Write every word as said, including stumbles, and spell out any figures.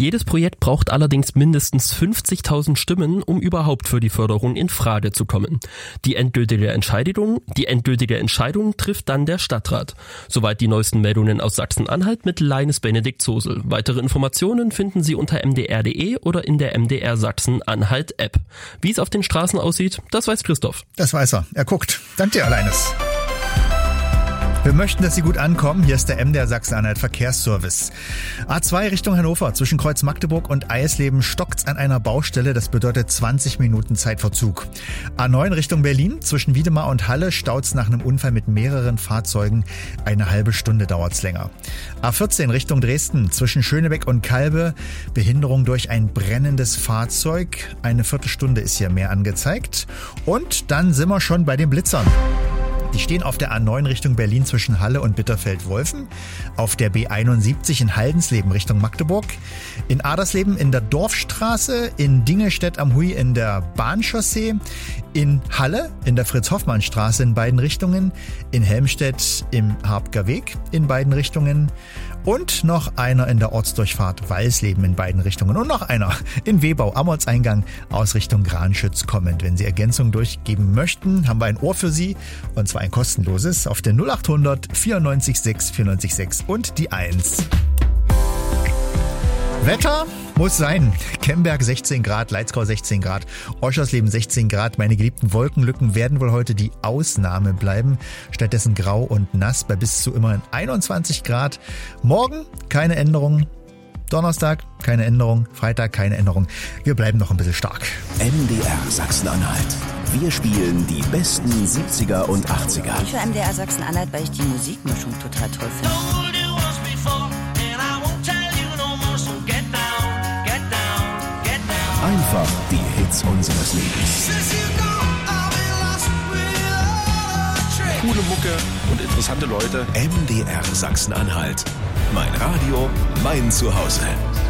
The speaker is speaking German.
Jedes Projekt braucht allerdings mindestens fünfzigtausend Stimmen, um überhaupt für die Förderung in Frage zu kommen. Die endgültige Entscheidung, die endgültige Entscheidung trifft dann der Stadtrat. Soweit die neuesten Meldungen aus Sachsen-Anhalt mit Leines Benedikt Zosel. Weitere Informationen finden Sie unter m d r punkt d e oder in der M D R Sachsen-Anhalt App. Wie es auf den Straßen aussieht, das weiß Christoph. Das weiß er. Er guckt. Dank dir, Leines. Wir möchten, dass Sie gut ankommen. Hier ist der M D R Sachsen-Anhalt Verkehrsservice. A zwei Richtung Hannover. Zwischen Kreuz Magdeburg und Eisleben stockt's an einer Baustelle. Das bedeutet zwanzig Minuten Zeitverzug. A neun Richtung Berlin. Zwischen Wiedemar und Halle staut's nach einem Unfall mit mehreren Fahrzeugen. Eine halbe Stunde dauert's länger. A vierzehn Richtung Dresden. Zwischen Schönebeck und Kalbe. Behinderung durch ein brennendes Fahrzeug. Eine Viertelstunde ist hier mehr angezeigt. Und dann sind wir schon bei den Blitzern. Die stehen auf der A neun Richtung Berlin zwischen Halle und Bitterfeld-Wolfen, auf der B einundsiebzig in Haldensleben Richtung Magdeburg, in Adersleben in der Dorfstraße, in Dingelstedt am Huy in der Bahnchaussee, in Halle in der Fritz-Hoffmann-Straße in beiden Richtungen, in Helmstedt im Harbger Weg in beiden Richtungen und noch einer in der Ortsdurchfahrt Walsleben in beiden Richtungen und noch einer in Webau am Ortseingang aus Richtung Granschütz kommend. Wenn Sie Ergänzungen durchgeben möchten, haben wir ein Ohr für Sie und zwar ein kostenloses auf der null achthundert vierundneunzig sechs vierundneunzig sechs und die eins. Wetter muss sein. Kemberg sechzehn Grad, Leitzkau sechzehn Grad, Oschersleben sechzehn Grad. Meine geliebten Wolkenlücken werden wohl heute die Ausnahme bleiben. Stattdessen grau und nass bei bis zu immerhin einundzwanzig Grad. Morgen keine Änderung. Donnerstag keine Änderung. Freitag keine Änderung. Wir bleiben noch ein bisschen stark. M D R Sachsen-Anhalt. Wir spielen die besten siebziger und achtziger. Ich höre M D R Sachsen-Anhalt, weil ich die Musikmischung total toll finde. Einfach die Hits unseres Lebens. Coole Mucke und interessante Leute. M D R Sachsen-Anhalt. Mein Radio, mein Zuhause.